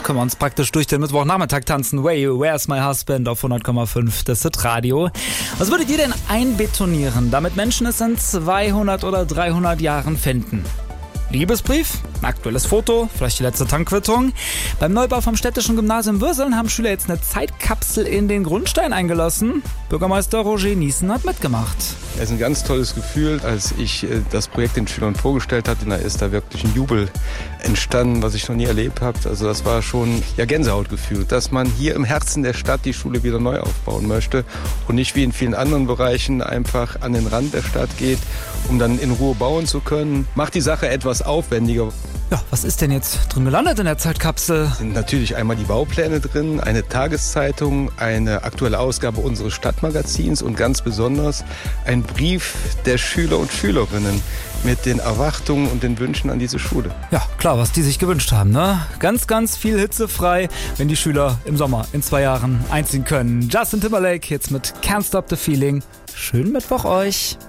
können wir uns praktisch durch den Mittwochnachmittag tanzen. Way, Where's My Husband auf 100,5 das Hit-Radio. Was würdet ihr denn einbetonieren, damit Menschen es in 200 oder 300 Jahren finden? Liebesbrief, ein aktuelles Foto, vielleicht die letzte Tankquittung. Beim Neubau vom Städtischen Gymnasium Würseln haben Schüler jetzt eine Zeitkapsel in den Grundstein eingelassen. Bürgermeister Roger Niesen hat mitgemacht. Es ist ein ganz tolles Gefühl, als ich das Projekt den Schülern vorgestellt hatte, da ist da wirklich ein Jubel entstanden, was ich noch nie erlebt habe. Also das war schon Gänsehautgefühl, dass man hier im Herzen der Stadt die Schule wieder neu aufbauen möchte und nicht wie in vielen anderen Bereichen einfach an den Rand der Stadt geht, um dann in Ruhe bauen zu können. Macht die Sache etwas aufwendiger. Ja, was ist denn jetzt drin gelandet in der Zeitkapsel? Sind natürlich einmal die Baupläne drin, eine Tageszeitung, eine aktuelle Ausgabe unseres Stadtmagazins und ganz besonders ein Brief der Schüler und Schülerinnen mit den Erwartungen und den Wünschen an diese Schule. Ja, klar, was die sich gewünscht haben, ne? Ganz, ganz viel hitzefrei, wenn die Schüler im Sommer in 2 Jahren einziehen können. Justin Timberlake jetzt mit Can't Stop the Feeling. Schönen Mittwoch euch.